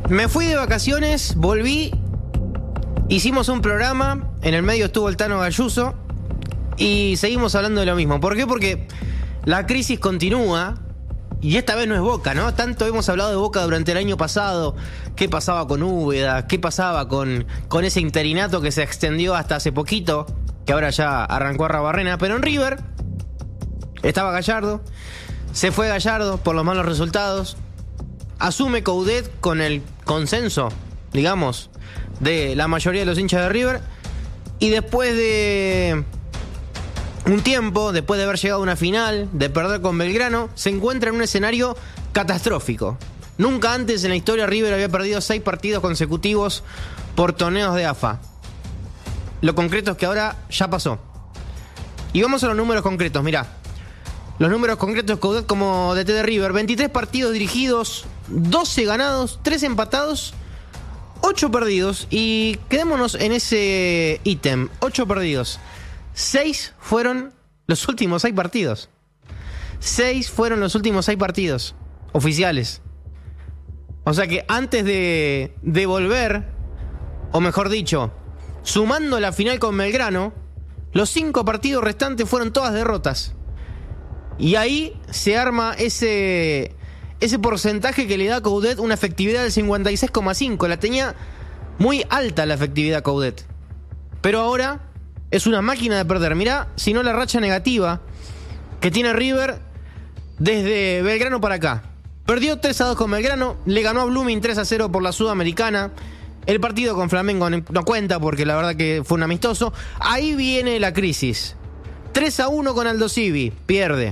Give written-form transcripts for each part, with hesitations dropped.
Me fui de vacaciones, volví, hicimos un programa, en el medio estuvo el Tano Galluso y seguimos hablando de lo mismo. ¿Por qué? Porque la crisis continúa y esta vez no es Boca, ¿no? Tanto hemos hablado de Boca durante el año pasado, qué pasaba con Úbeda, qué pasaba con ese interinato que se extendió hasta hace poquito, que ahora ya arrancó Arrabarrena, pero en River estaba Gallardo, se fue Gallardo por los malos resultados, asume Coudet con el consenso, digamos, de la mayoría de los hinchas de River, y después de un tiempo, después de haber llegado a una final, de perder con Belgrano, se encuentra en un escenario catastrófico. Nunca antes en la historia River había perdido 6 partidos consecutivos por torneos de AFA. Lo concreto es que ahora ya pasó. Y vamos a los números concretos, mirá. Los números concretos de Coudet como DT de River: 23 partidos dirigidos, 12 ganados, 3 empatados, 8 perdidos. Y quedémonos en ese ítem, 8 perdidos. 6 fueron los últimos 6 partidos. 6 fueron los últimos 6 partidos oficiales. O sea que antes de volver, o mejor dicho, sumando la final con Belgrano, los 5 partidos restantes fueron todas derrotas. Y ahí se arma ese porcentaje que le da a Coudet una efectividad del 56,5. La tenía muy alta la efectividad Coudet. Pero ahora es una máquina de perder. Mirá, si no, la racha negativa que tiene River desde Belgrano para acá. Perdió 3-2 con Belgrano, le ganó a Blooming 3-0 por la Sudamericana. El partido con Flamengo no cuenta porque la verdad que fue un amistoso. Ahí viene la crisis. 3-1 con Aldosivi, pierde.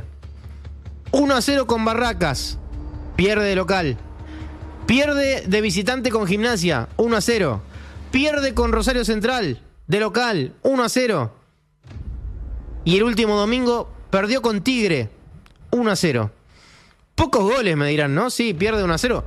1-0 con Barracas, pierde de local. Pierde de visitante con Gimnasia, 1-0. Pierde con Rosario Central, de local, 1-0. Y el último domingo perdió con Tigre, 1-0. Pocos goles me dirán, ¿no? Sí, pierde 1-0.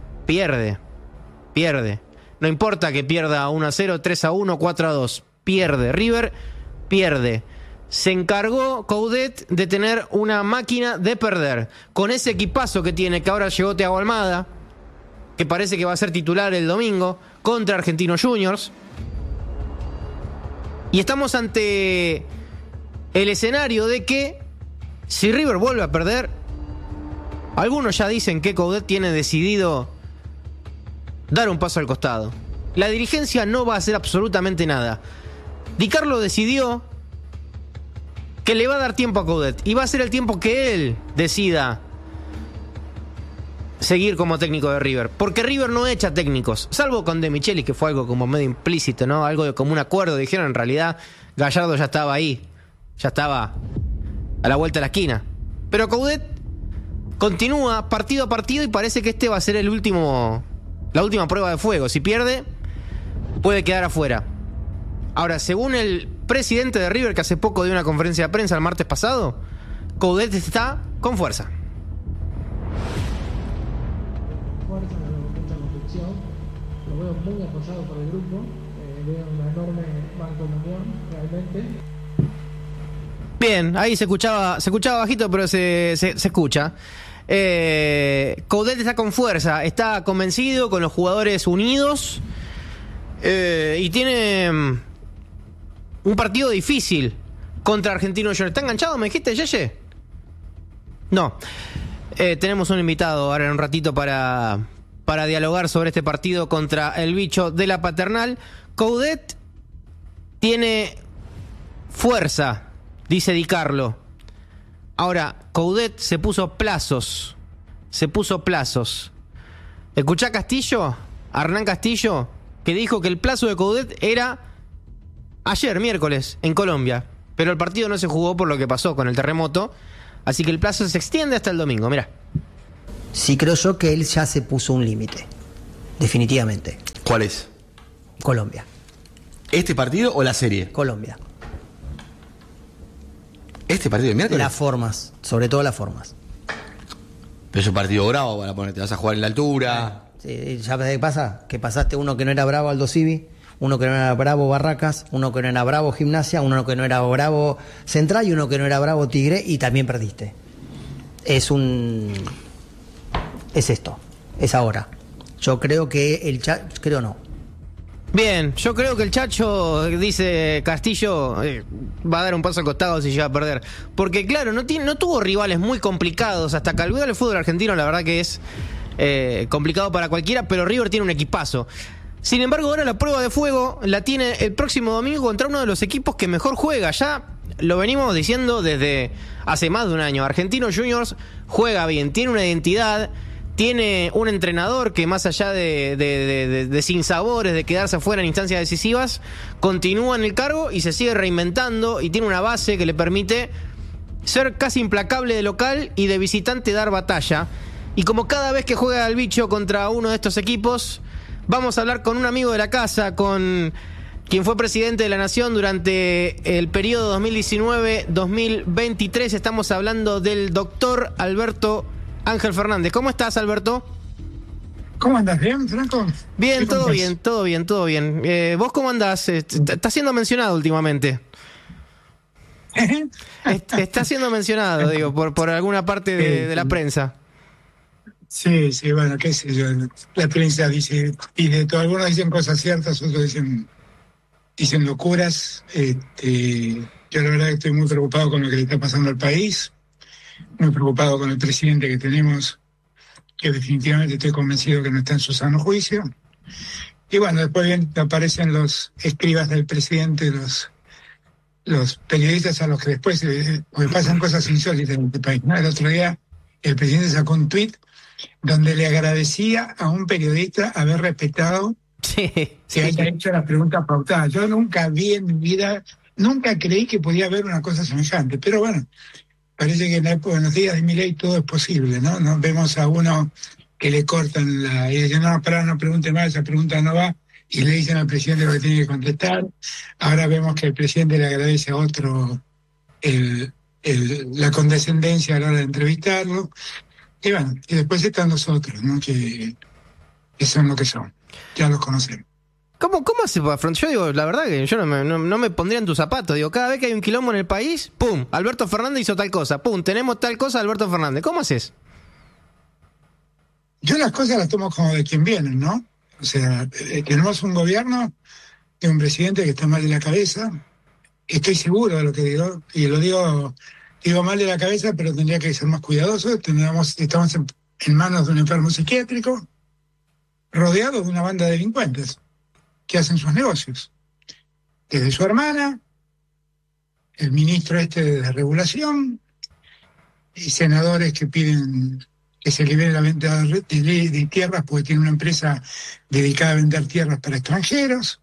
Pierde. No importa que pierda 1-0, 3-1, 4-2. Pierde. River pierde. Se encargó Coudet de tener una máquina de perder. Con ese equipazo que tiene, que ahora llegó Thiago Almada, que parece que va a ser titular el domingo, contra Argentinos Juniors. Y estamos ante el escenario de que, si River vuelve a perder, algunos ya dicen que Coudet tiene decidido dar un paso al costado. La dirigencia no va a hacer absolutamente nada. Di Carlo decidió que le va a dar tiempo a Coudet y va a ser el tiempo que él decida seguir como técnico de River, porque River no echa técnicos, salvo con De Michelis, que fue algo como medio implícito, ¿no? Algo de como un acuerdo, dijeron. En realidad Gallardo ya estaba ahí, ya estaba a la vuelta de la esquina, pero Coudet continúa partido a partido y parece que este va a ser la última prueba de fuego. Si pierde, puede quedar afuera. Ahora, según el presidente de River, que hace poco dio una conferencia de prensa el martes pasado, Coudet está con fuerza. Mucha convicción. Lo veo muy apoyado por el grupo. Veo una enorme mancomunión realmente. Bien, ahí se escuchaba bajito, pero se escucha. Coudet está con fuerza, está convencido, con los jugadores unidos, y tiene un partido difícil contra Argentinos Juniors. ¿Está enganchado, me dijiste, Yeye? No. Tenemos un invitado ahora en un ratito para dialogar sobre este partido contra el bicho de la Paternal. Coudet tiene fuerza, dice Di Carlo. Ahora, Coudet se puso plazos. Escuchá Castillo, Hernán Castillo, que dijo que el plazo de Coudet era ayer, miércoles, en Colombia. Pero el partido no se jugó por lo que pasó con el terremoto. Así que el plazo se extiende hasta el domingo, mirá. Sí, creo yo que él ya se puso un límite. Definitivamente. ¿Cuál es? Colombia. ¿Este partido o la serie? Colombia. ¿Este partido de miércoles? Las formas, sobre todo las formas. Pero es un partido bravo para ponerte. Vas a jugar en la altura. Sí, ¿sabes qué pasa? Que pasaste uno que no era bravo, Aldosivi, uno que no era bravo, Barracas, uno que no era bravo, Gimnasia, uno que no era bravo, Central, y uno que no era bravo, Tigre, y también perdiste. Es esto, es ahora. Yo creo que el Chacho, creo no. Bien, yo creo que el Chacho, dice Castillo, va a dar un paso al costado si llega a perder. Porque claro, no tuvo rivales muy complicados. Hasta que al ver el fútbol argentino, la verdad que es complicado para cualquiera, pero River tiene un equipazo. Sin embargo, ahora la prueba de fuego la tiene el próximo domingo contra uno de los equipos que mejor juega. Ya lo venimos diciendo desde hace más de un año. Argentinos Juniors juega bien, tiene una identidad, tiene un entrenador que más allá de sinsabores, de quedarse afuera en instancias decisivas, continúa en el cargo y se sigue reinventando y tiene una base que le permite ser casi implacable de local y de visitante dar batalla. Y como cada vez que juega el bicho contra uno de estos equipos, vamos a hablar con un amigo de la casa, con quien fue presidente de la Nación durante el periodo 2019-2023. Estamos hablando del doctor Alberto Ángel Fernández. ¿Cómo estás, Alberto? ¿Cómo andás? ¿Bien, Franco? Bien, todo bien. ¿Vos cómo andás? Estás siendo mencionado últimamente. Está siendo mencionado, digo, por alguna parte de la prensa. Sí, bueno, qué sé yo. La prensa dice, y algunos dicen cosas ciertas, otros dicen locuras. Yo la verdad que estoy muy preocupado con lo que le está pasando al país, muy preocupado con el presidente que tenemos, que definitivamente estoy convencido que no está en su sano juicio. Y bueno, después bien aparecen los escribas del presidente, los periodistas a los que después porque pasan cosas insólitas en este país, ¿no? El otro día el presidente sacó un tuit donde le agradecía a un periodista haber respetado que haya hecho las preguntas pautadas. Yo nunca vi en mi vida, nunca creí que podía haber una cosa semejante, pero bueno, parece que en los días de Milei todo es posible, ¿no? Nos vemos a uno que le cortan y dicen, no pregunte más, esa pregunta no va, y le dicen al presidente lo que tiene que contestar. Ahora vemos que el presidente le agradece a otro la condescendencia a la hora de entrevistarlo. Y bueno, y después están los otros, ¿no? Que son lo que son. Ya los conocemos. ¿Cómo hace para afrontar? Yo digo, la verdad que yo no me pondría en tus zapatos. Digo, cada vez que hay un quilombo en el país, ¡pum! Alberto Fernández hizo tal cosa. ¡Pum! Tenemos tal cosa, Alberto Fernández. ¿Cómo haces? Yo las cosas las tomo como de quien vienen, ¿no? O sea, tenemos un gobierno de un presidente que está mal de la cabeza. Estoy seguro de lo que digo, y lo digo mal de la cabeza, pero tendría que ser más cuidadoso. Estamos en manos de un enfermo psiquiátrico, rodeado de una banda de delincuentes que hacen sus negocios. Desde su hermana, el ministro de regulación, y senadores que piden que se libere la venta de tierras porque tiene una empresa dedicada a vender tierras para extranjeros.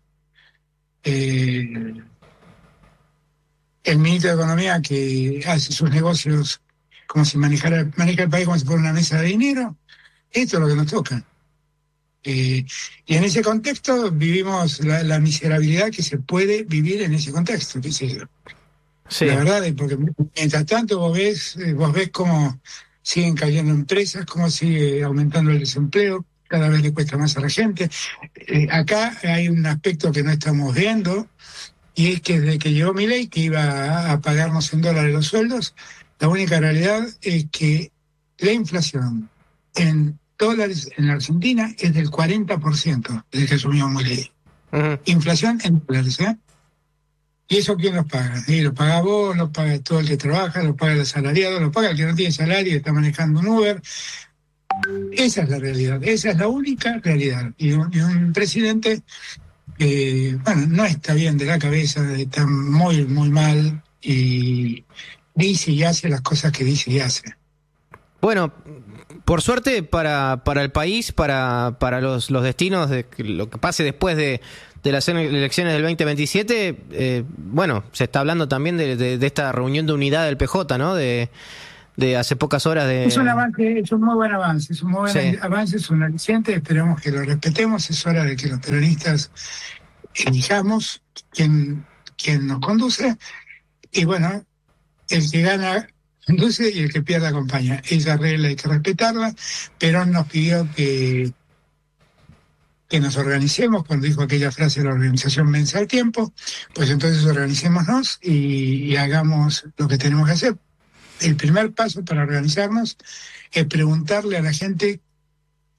El ministro de Economía que hace sus negocios como si maneja el país como si fuera una mesa de dinero. Esto es lo que nos toca. Y en ese contexto vivimos la miserabilidad que se puede vivir en ese contexto, qué sé yo. Sí. La verdad es porque mientras tanto vos ves cómo siguen cayendo empresas, cómo sigue aumentando el desempleo, cada vez le cuesta más a la gente. Acá hay un aspecto que no estamos viendo, y es que desde que llegó Milei, que iba a pagarnos en dólares los sueldos, la única realidad es que la inflación en dólares en Argentina es del 40% desde que asumió Milei. Uh-huh. Inflación en dólares, ¿eh? ¿Y eso quién los paga? Y lo paga vos, lo paga todo el que trabaja, lo paga el asalariado, lo paga el que no tiene salario y está manejando un Uber. Esa es la realidad, esa es la única realidad. Y un presidente que, no está bien de la cabeza, está muy, muy mal, y dice y hace las cosas que dice y hace. Bueno, por suerte para el país, para los destinos de lo que pase después de las elecciones del 2027, se está hablando también de esta reunión de unidad del PJ, ¿no? De hace pocas horas de... Es un avance, es un muy buen avance, es un muy buen avance, es un aliciente, esperemos que lo respetemos. Es hora de que los peronistas elijamos quién nos conduce, y bueno, el que gana conduce y el que pierde acompaña. Esa regla hay que respetarla. Perón nos pidió que nos organicemos, cuando dijo aquella frase, la organización vence al tiempo, pues entonces organicémonos y hagamos lo que tenemos que hacer. El primer paso para organizarnos es preguntarle a la gente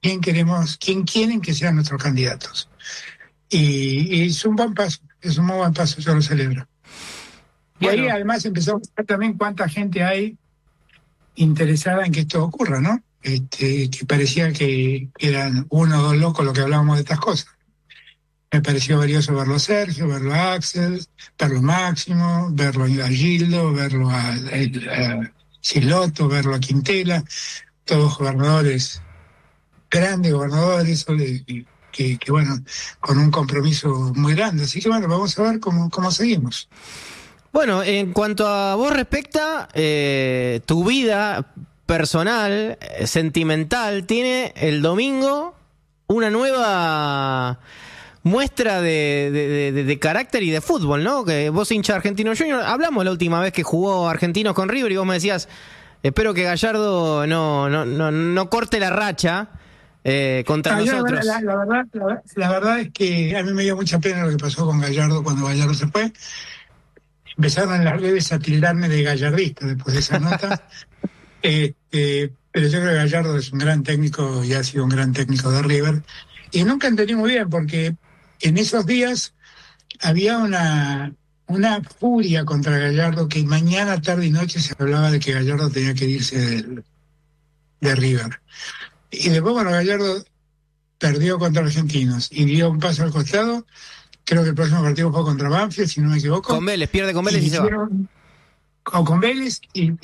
quién quieren que sean nuestros candidatos. Y es un buen paso, yo lo celebro. Y Bueno. ahí además empezamos a ver también cuánta gente hay interesada en que esto ocurra, ¿no? Que parecía que eran uno o dos locos los que hablábamos de estas cosas. Me pareció valioso verlo a Sergio, verlo a Axel, verlo a Máximo, verlo a Gildo, verlo a Silotto, verlo a Quintela, todos gobernadores, grandes gobernadores, que bueno, con un compromiso muy grande. Así que bueno, vamos a ver cómo seguimos. Bueno, en cuanto a vos respecta, tu vida personal, sentimental, tiene el domingo una nueva muestra de carácter y de fútbol, ¿no? Que vos hincha Argentinos Juniors, hablamos la última vez que jugó Argentinos con River y vos me decías, espero que Gallardo no corte la racha contra nosotros. La verdad es que a mí me dio mucha pena lo que pasó con Gallardo cuando Gallardo se fue. Empezaron en las redes a tildarme de gallardista después de esa nota. Pero yo creo que Gallardo es un gran técnico y ha sido un gran técnico de River. Y nunca entendí muy bien, porque en esos días había una furia contra Gallardo, que mañana, tarde y noche se hablaba de que Gallardo tenía que irse de River. Y después, bueno, Gallardo perdió contra Argentinos y dio un paso al costado. Creo que el próximo partido fue contra Banfield, si no me equivoco. Con Vélez, pierde con Vélez y se va. O con Vélez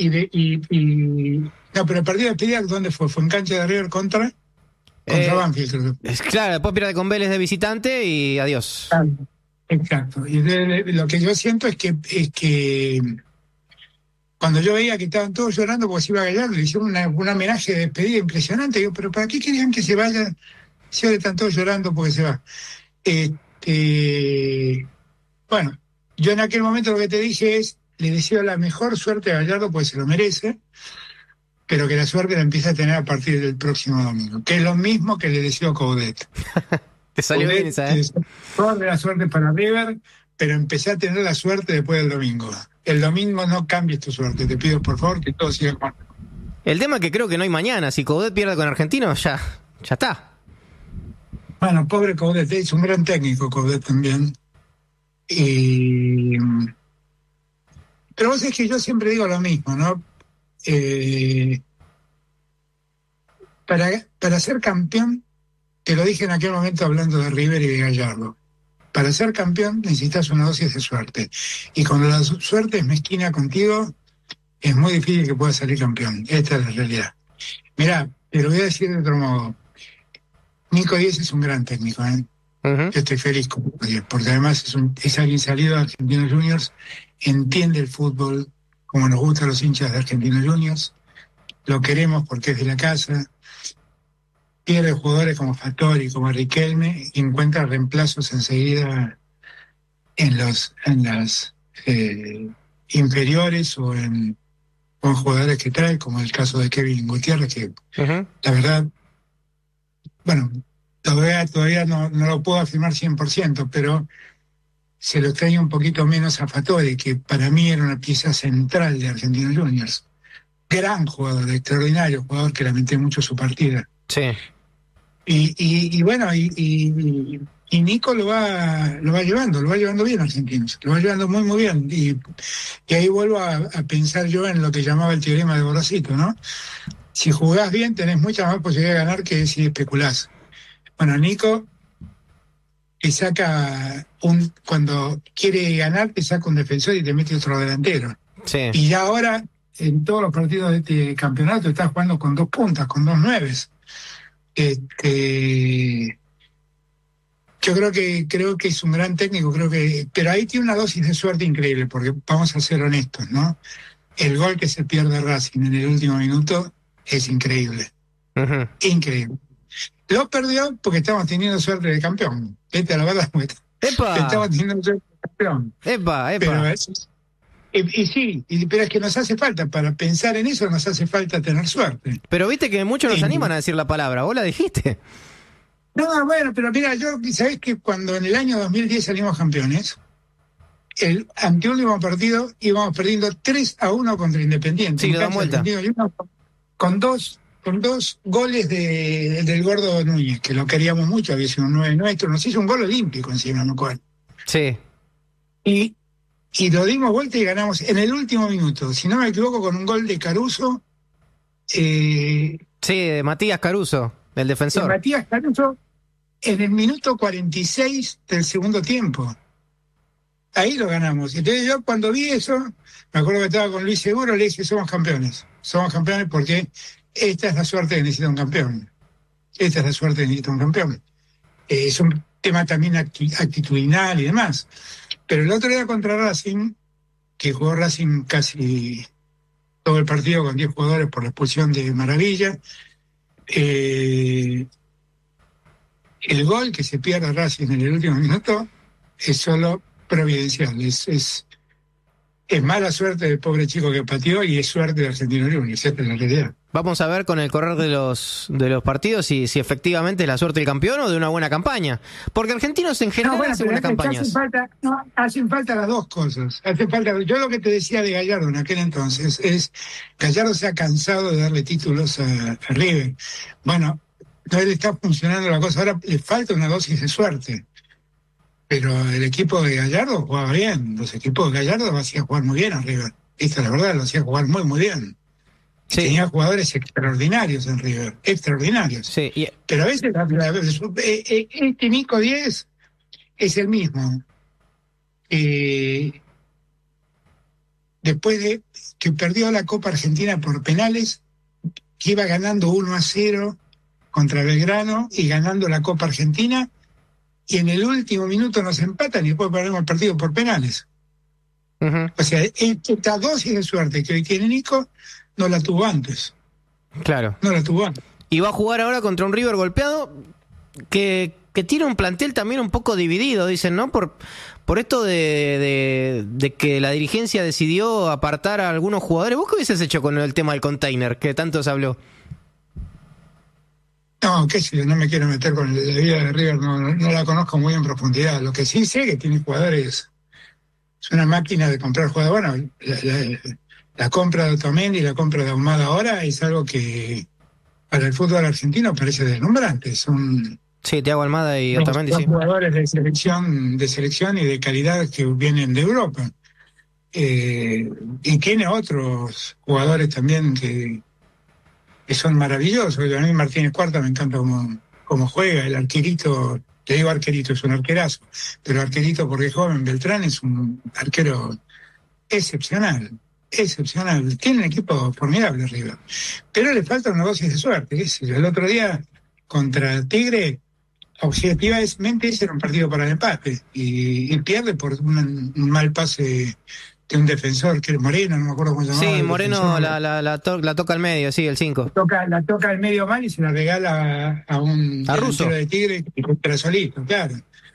no, pero el partido de despedida, ¿dónde fue? Fue en cancha de River contra Banfield, creo que. Claro, después pierde con Vélez de visitante y adiós. Exacto. Y lo que yo siento es que cuando yo veía que estaban todos llorando porque se iba a Gallardo, le hicieron un homenaje de despedida impresionante. Digo, pero ¿para qué querían que se vaya si ahora están todos llorando porque se va? Bueno, yo en aquel momento lo que te dije es, le deseo la mejor suerte a Gallardo, pues se lo merece, pero que la suerte la empiece a tener a partir del próximo domingo, que es lo mismo que le deseo a Coudet. Te salió bien esa, ¿eh? Toda la suerte para River, pero empecé a tener la suerte después del domingo. El domingo no cambies tu suerte, te pido por favor que todo siga como. El tema es que creo que no hay mañana, si Coudet pierde con Argentinos, ya está. Bueno, pobre Coudet, es un gran técnico Coudet también. Pero vos sabés que yo siempre digo lo mismo, ¿no? Para ser campeón, te lo dije en aquel momento hablando de River y de Gallardo, para ser campeón necesitas una dosis de suerte. Y cuando la suerte es mezquina contigo, es muy difícil que puedas salir campeón. Esta es la realidad. Mirá, te lo voy a decir de otro modo. Nico Díez es un gran técnico, ¿eh? Uh-huh. Yo estoy feliz con Díez, porque además es alguien salido de Argentinos Juniors, entiende el fútbol como nos gusta a los hinchas de Argentinos Juniors, lo queremos porque es de la casa, pierde jugadores como Fattori, como Riquelme, y encuentra reemplazos enseguida en las inferiores o en jugadores que trae, como el caso de Kevin Gutiérrez, que Uh-huh. la verdad, bueno, todavía no lo puedo afirmar 100%, pero se lo extraña un poquito menos a Fattori, que para mí era una pieza central de Argentinos Juniors. Gran jugador, extraordinario jugador, que lamenté mucho su partida. Sí. Y bueno, y Nico lo va llevando bien a Argentinos, lo va llevando muy, muy bien. Y ahí vuelvo a pensar yo en lo que llamaba el teorema de Borracito, ¿no? Si jugás bien, tenés mucha más posibilidad de ganar que si especulás. Bueno, Nico te saca cuando quiere ganar, te saca un defensor y te mete otro delantero. Sí. Y ya ahora, en todos los partidos de este campeonato, estás jugando con 2 puntas, con 2 nueves. Yo creo que es un gran técnico, pero ahí tiene una dosis de suerte increíble, porque vamos a ser honestos, ¿no? El gol que se pierde Racing en el último minuto es increíble. Uh-huh. Increíble. Lo perdió porque estamos teniendo suerte de campeón. Esta es la verdad. ¡Epa! Estamos teniendo suerte de campeón. ¡Epa! Pero pero es que nos hace falta, para pensar en eso nos hace falta tener suerte. Pero viste que muchos nos animan a decir la palabra, vos la dijiste. No, bueno, pero mira, sabés que cuando en el año 2010 salimos campeones, el anteúltimo partido íbamos perdiendo 3-1 contra Independiente. Sí, le dan vuelta. Con 2 con 2 goles del Gordo Núñez, que lo queríamos mucho, había sido un 9 nuestro, nos hizo un gol olímpico encima, me acuerdo. Sí. Y lo dimos vuelta y ganamos en el último minuto, si no me equivoco, con un gol de Caruso. Sí, de Matías Caruso, el defensor. De Matías Caruso en el minuto 46 del segundo tiempo. Ahí lo ganamos. Entonces yo cuando vi eso, me acuerdo que estaba con Luis Seguro, le dije, somos campeones porque esta es la suerte que necesita un campeón. Esta es la suerte que necesita un campeón. Es un tema también actitudinal y demás. Pero el otro día contra Racing, que jugó Racing casi todo el partido con 10 jugadores por la expulsión de Maravilla, el gol que se pierde Racing en el último minuto es solo providencial, es mala suerte del pobre chico que pateó y es suerte de Argentino Juniors, esa es la realidad. Vamos a ver con el correr de los partidos si efectivamente es la suerte del campeón o de una buena campaña. Porque Argentinos en general hacen buenas campañas. Hacen falta las dos cosas. Yo lo que te decía de Gallardo en aquel entonces es, Gallardo se ha cansado de darle títulos a River. Bueno, no le está funcionando la cosa, ahora le falta una dosis de suerte. Pero el equipo de Gallardo jugaba bien, los equipos de Gallardo lo hacían jugar muy bien a River. Esta la verdad, lo hacía jugar muy, muy bien. Sí. Tenía jugadores extraordinarios en River, extraordinarios. Sí, pero a veces este Nico 10 es el mismo. Después de que perdió la Copa Argentina por penales, que iba ganando 1-0 contra Belgrano y ganando la Copa Argentina, y en el último minuto nos empatan y después perdemos el partido por penales. Uh-huh. O sea, esta dosis de suerte que hoy tiene Nico no la tuvo antes. Claro. No la tuvo antes. Y va a jugar ahora contra un River golpeado que tiene un plantel también un poco dividido, dicen, ¿no? Por esto de que la dirigencia decidió apartar a algunos jugadores. ¿Vos qué hubieses hecho con el tema del container, que tanto se habló? No, qué sé yo, no me quiero meter con la vida de River, no la conozco muy en profundidad. Lo que sí sé que tiene jugadores, es una máquina de comprar jugadores. Bueno, la compra de Otamendi y la compra de Ahumada ahora es algo que para el fútbol argentino parece deslumbrante. Sí, Thiago Almada y Otamendi, sí. Son jugadores de selección y de calidad que vienen de Europa. Y tiene otros jugadores también que son maravillosos. A mí Martínez Cuarta me encanta cómo juega. El arquerito, te digo arquerito, es un arquerazo, pero arquerito porque es joven. Beltrán es un arquero excepcional. Tiene un equipo formidable arriba. Pero le falta una dosis de suerte. El otro día contra Tigre, objetivamente ese era un partido para el empate. Y pierde por un mal pase de un defensor que es Moreno, no me acuerdo cómo se llamaba. Sí, Moreno la toca al medio, sí, el 5. La toca al medio mal y se la regala a Russo de Tigre que era solito, claro.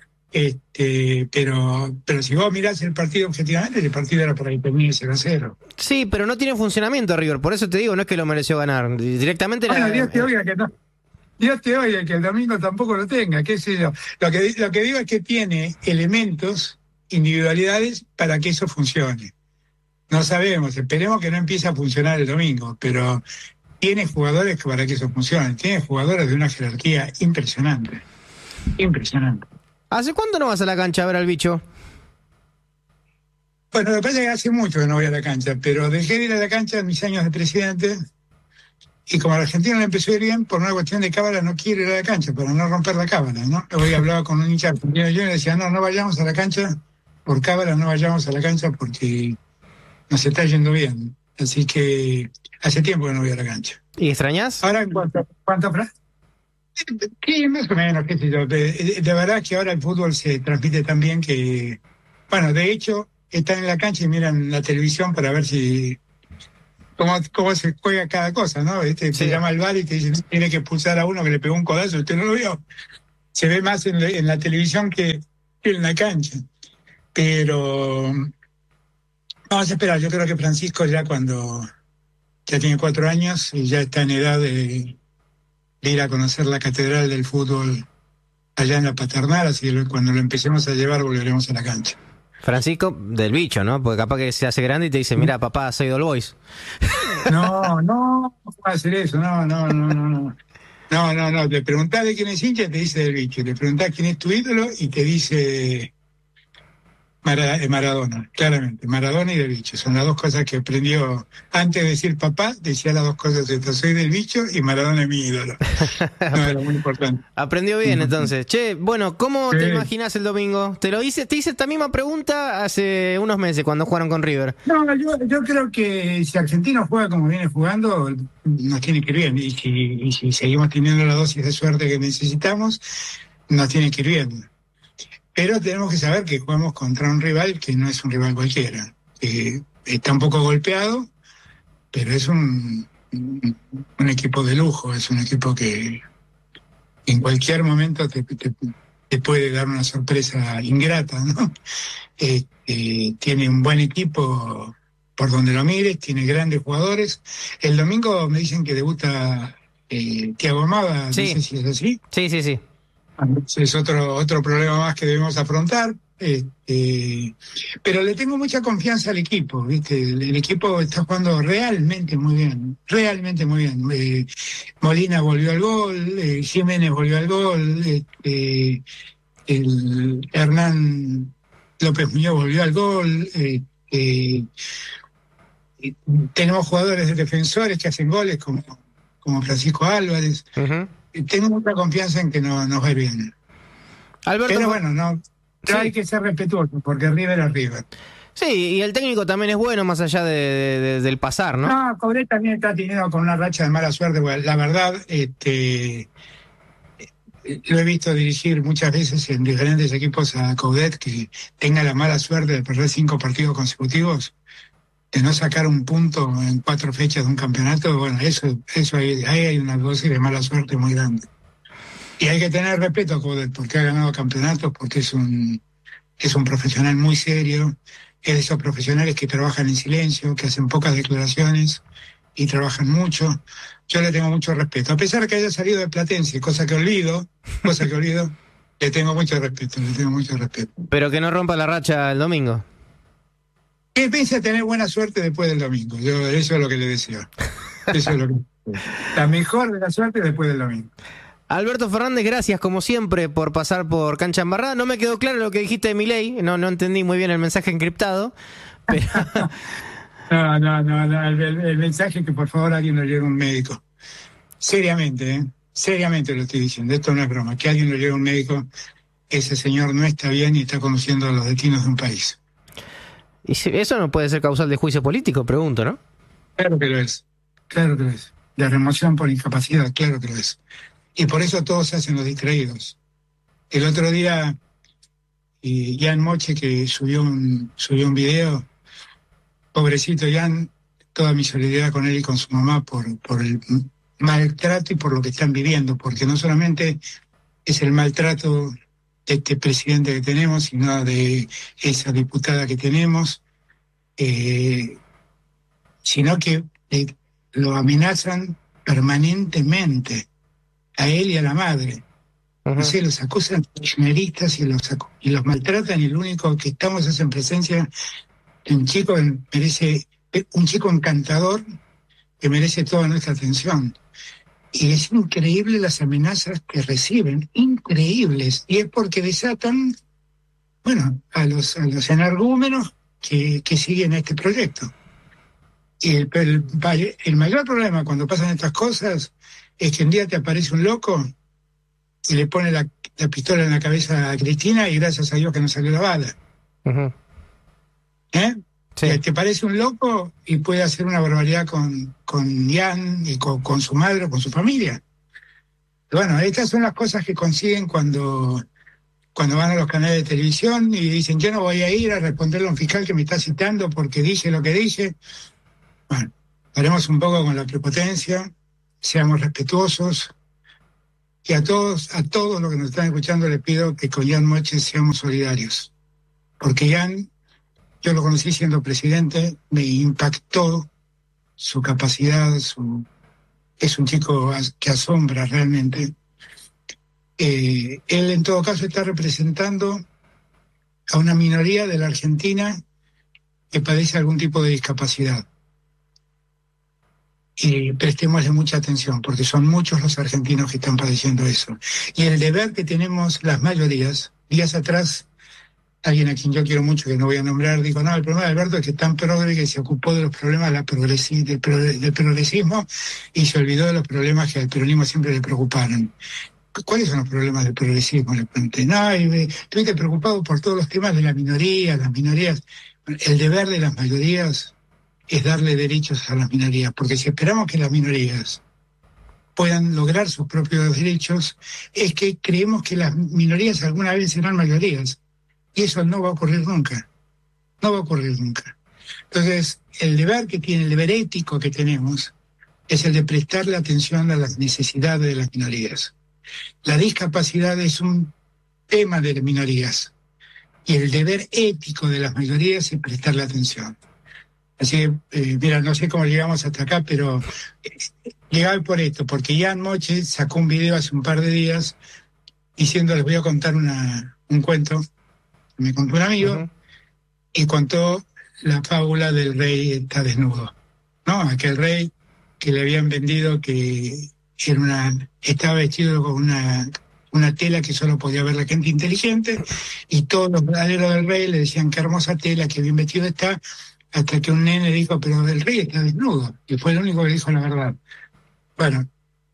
Pero si vos mirás el partido objetivamente, el partido era para terminar 0-0. Sí, pero no tiene funcionamiento River, por eso te digo, no es que lo mereció ganar. Directamente bueno, Dios te oiga que no. Dios te oiga que el domingo tampoco lo tenga, qué sé yo. Lo que digo es que tiene elementos, individualidades para que eso funcione. No sabemos, esperemos que no empiece a funcionar el domingo, pero tiene jugadores para que eso funcione. Tiene jugadores de una jerarquía impresionante. Impresionante. ¿Hace cuánto no vas a la cancha a ver al bicho? Bueno, lo que pasa es que hace mucho que no voy a la cancha, pero dejé de ir a la cancha en mis años de presidente y como a la Argentina le empezó a ir bien, por una cuestión de cábala no quiero ir a la cancha para no romper la cábala, ¿no? Hoy hablaba con un hincha argentino y yo le decía, no vayamos a la cancha por cábala, no vayamos a la cancha porque nos está yendo bien. Así que hace tiempo que no voy a la cancha. ¿Y extrañás? Ahora, en cuanto sí, más o menos, qué sé yo. De verdad que ahora el fútbol se transmite tan bien que, bueno, de hecho, están en la cancha y miran la televisión para ver cómo se juega cada cosa, ¿no? Sí. Te llama el VAR y te dice, tiene que expulsar a uno que le pegó un codazo, usted no lo vio. Se ve más en la televisión que en la cancha. Pero vamos a esperar, yo creo que Francisco ya tiene 4 años y ya está en edad de ir a conocer la catedral del fútbol allá en la Paternal, así que cuando lo empecemos a llevar volveremos a la cancha. Francisco del bicho, ¿no? Porque capaz que se hace grande y te dice, mira, papá, soy All Boys. No puedo hacer eso, no. No, te preguntás de quién es hincha y te dice del bicho. Te preguntás quién es tu ídolo y te dice Maradona, claramente. Maradona y del bicho. Son las dos cosas que aprendió. Antes de decir papá, decía las dos cosas. Entonces, soy del bicho y Maradona es mi ídolo. No, era muy importante. Aprendió bien, entonces. Che, bueno, ¿cómo te Sí. imaginás el domingo? Te hice esta misma pregunta hace unos meses cuando jugaron con River. No, yo creo que si Argentino juega como viene jugando, nos tiene que ir bien. Y si seguimos teniendo la dosis de suerte que necesitamos, nos tiene que ir bien. Pero tenemos que saber que jugamos contra un rival que no es un rival cualquiera. Está un poco golpeado, pero es un equipo de lujo, es un equipo que en cualquier momento te puede dar una sorpresa ingrata, ¿no? Tiene un buen equipo por donde lo mires, tiene grandes jugadores. El domingo me dicen que debuta Thiago Almada, Sí. no sé si es así. Sí. Es otro problema más que debemos afrontar. Pero le tengo mucha confianza al equipo, ¿viste? El equipo está jugando realmente muy bien. Molina volvió al gol, Jiménez volvió al gol, el Hernán López Muñoz volvió al gol. Tenemos jugadores de defensores que hacen goles como Francisco Álvarez. Ujú. Tengo mucha confianza en que nos va a ir bien. Alberto, Pero bueno, no Sí. hay que ser respetuoso, porque River es River. sí, y el técnico también es bueno más allá del pasar, ¿no? No, Coudet también está teniendo con una racha de mala suerte. Bueno, la verdad, lo he visto dirigir muchas veces en diferentes equipos a Coudet, que tenga la mala suerte de perder 5 partidos consecutivos, de no sacar un punto en 4 fechas de un campeonato. Bueno, eso ahí hay una dosis de mala suerte muy grande. Y hay que tener respeto a Coudet, porque ha ganado campeonatos, porque es un profesional muy serio, es de esos profesionales que trabajan en silencio, que hacen pocas declaraciones y trabajan mucho. Yo le tengo mucho respeto. A pesar de que haya salido de Platense, cosa que olvido, le tengo mucho respeto. Pero que no rompa la racha el domingo. Que piense tener buena suerte después del domingo. Yo eso es lo que le deseo. Eso es lo que la mejor de la suerte después del domingo. Alberto Fernández, gracias como siempre por pasar por Cancha Embarrada. No me quedó claro lo que dijiste de Milei, no entendí muy bien el mensaje encriptado, pero... No, el mensaje es que por favor alguien lo lleve a un médico. Seriamente lo estoy diciendo, esto no es broma, que alguien lo lleve a un médico. Ese señor no está bien y está conduciendo a los destinos de un país. Y eso no puede ser causal de juicio político, pregunto, ¿no? Claro que lo es. De remoción por incapacidad, claro que lo es. Y por eso todos se hacen los distraídos. El otro día, Jan Moche, que subió un video, pobrecito Jan, toda mi solidaridad con él y con su mamá por el maltrato y por lo que están viviendo, porque no solamente es el maltrato de este presidente que tenemos, sino de esa diputada que tenemos, sino que lo amenazan permanentemente a él y a la madre. Uh-huh. No sé, los acusan de kirchneristas y los maltratan, y lo único que estamos es en presencia de un chico que merece, un chico encantador que merece toda nuestra atención. Y es increíble las amenazas que reciben, increíbles, y es porque desatan, bueno, a los energúmenos que siguen este proyecto. Y el mayor problema cuando pasan estas cosas es que un día te aparece un loco y le pone la pistola en la cabeza a Cristina y gracias a Dios que no salió la bala. Uh-huh. Sí. Te parece un loco y puede hacer una barbaridad con Jan y con su madre o con su familia. Bueno, estas son las cosas que consiguen cuando van a los canales de televisión y dicen: yo no voy a ir a responderle a un fiscal que me está citando porque dice lo que dice. Bueno, paremos un poco con la prepotencia, seamos respetuosos, y a todos los que nos están escuchando les pido que con Jan Moche seamos solidarios, porque Jan, yo lo conocí siendo presidente, me impactó su capacidad, es un chico que asombra realmente. Él en todo caso está representando a una minoría de la Argentina que padece algún tipo de discapacidad. Y prestémosle mucha atención, porque son muchos los argentinos que están padeciendo eso. Y el deber que tenemos las mayorías, días atrás, alguien a quien yo quiero mucho, que no voy a nombrar, dijo, no, el problema de Alberto es que es tan progre que se ocupó de los problemas de del progresismo y se olvidó de los problemas que al peronismo siempre le preocuparon. ¿Cuáles son los problemas del progresismo? Le pregunté. No, estuviste preocupado por todos los temas de las minorías. El deber de las mayorías es darle derechos a las minorías, porque si esperamos que las minorías puedan lograr sus propios derechos, es que creemos que las minorías alguna vez serán mayorías. Y eso no va a ocurrir nunca. No va a ocurrir nunca. Entonces, el deber ético que tenemos, es el de prestarle atención a las necesidades de las minorías. La discapacidad es un tema de las minorías. Y el deber ético de las mayorías es prestarle atención. Así que, mira, no sé cómo llegamos hasta acá, pero llegaba por esto, porque Ian Moche sacó un video hace un par de días diciendo, les voy a contar un cuento. Me contó un amigo y contó la fábula del rey está desnudo, ¿no? Aquel rey que le habían vendido que estaba vestido con una tela que solo podía ver la gente inteligente, y todos los verdaderos del rey le decían qué hermosa tela, qué bien vestido está, hasta que un nene dijo, pero el rey está desnudo, y fue el único que dijo la verdad. Bueno,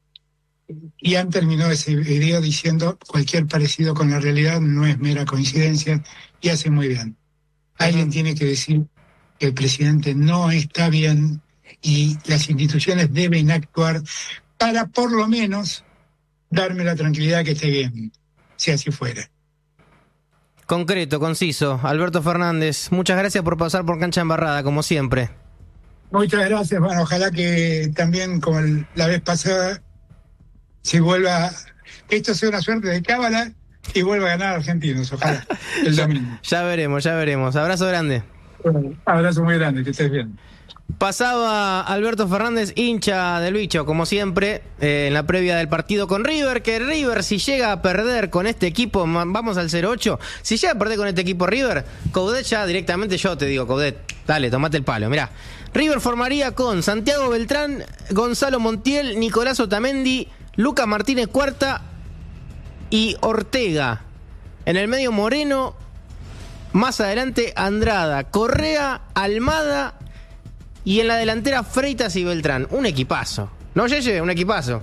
Ian terminó ese video diciendo cualquier parecido con la realidad no es mera coincidencia, y hace muy bien. Alguien tiene que decir que el presidente no está bien y las instituciones deben actuar para por lo menos darme la tranquilidad que esté bien, si así fuera. Concreto, conciso. Alberto Fernández, muchas gracias por pasar por Cancha Embarrada, como siempre. Muchas gracias. Bueno, ojalá que también, como la vez pasada, si vuelva, esto sea una suerte de cábala y vuelva a ganar Argentinos, ojalá, el domingo. Ya veremos. Abrazo grande. Bueno, abrazo muy grande, que estés bien. Pasaba Alberto Fernández, hincha del bicho, como siempre, en la previa del partido con River, que River, si llega a perder con este equipo, vamos al 0-8, si llega a perder con este equipo River, Coudet ya directamente, yo te digo, Coudet, dale, tomate el palo, mirá. River formaría con Santiago Beltrán, Gonzalo Montiel, Nicolás Otamendi, Lucas Martínez Cuarta y Ortega. En el medio Moreno, más adelante Andrada, Correa, Almada y en la delantera Freitas y Beltrán. Un equipazo. ¿No, Yeye? Un equipazo.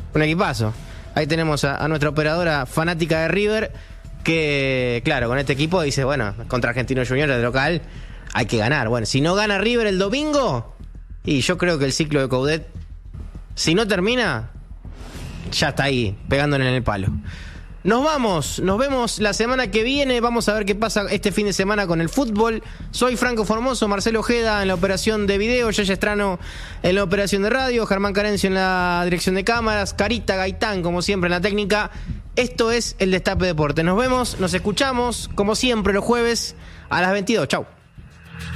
Ahí tenemos a nuestra operadora fanática de River que, claro, con este equipo dice, bueno, contra Argentinos Juniors de local hay que ganar. Bueno, si no gana River el domingo, y yo creo que el ciclo de Coudet, si no termina, ya está ahí, pegándole en el palo. Nos vemos la semana que viene. Vamos a ver qué pasa este fin de semana con el fútbol. Soy Franco Formoso, Marcelo Ojeda en la operación de video, Yeye Estrano en la operación de radio, Germán Carencio en la dirección de cámaras, Carita Gaitán, como siempre, en la técnica. Esto es el Destape Deporte. Nos vemos, nos escuchamos, como siempre, los jueves a las 22. Chau.